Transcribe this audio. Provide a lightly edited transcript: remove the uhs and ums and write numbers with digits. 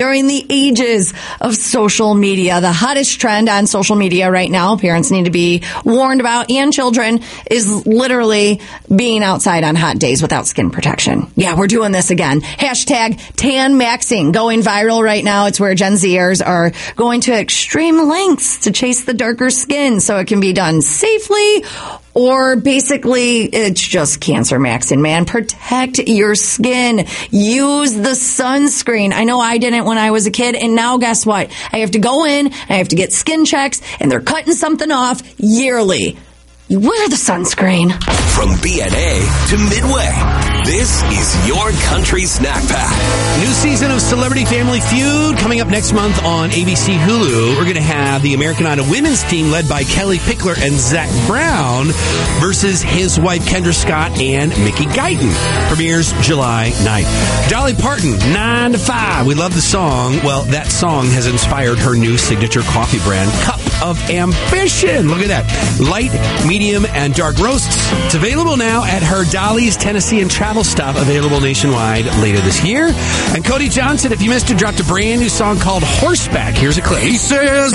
during the ages of social media. The hottest trend on social media right now, parents need to be warned about, and children, is literally being outside on hot days without skin protection. Yeah, we're doing this again. Hashtag tan maxing going viral right now. It's where Gen Zers are going to extreme lengths to chase the darker skin so it can be done safely, or basically it's just cancer maxing, man. Protect your skin. Use the sunscreen. I know I didn't when I was a kid, and now guess what? I have to go in, I have to get skin checks, and they're cutting something off yearly. You wear the sunscreen. From BNA to Midway, this is your country snack pack. New season of Celebrity Family Feud coming up next month on ABC Hulu. We're going to have the American Idol women's team led by Kelly Pickler and Zach Brown versus his wife Kendra Scott and Mickey Guyton. Premieres July 9th. Dolly Parton, 9 to 5. We love the song. Well, that song has inspired her new signature coffee brand, Cup of Ambition. Look at that. Light, medium, and dark roasts. It's available now at her Dolly's Tennessee and Travel stop, available nationwide later this year. And Cody Johnson, if you missed it, dropped a brand new song called Horseback. Here's a clip. He says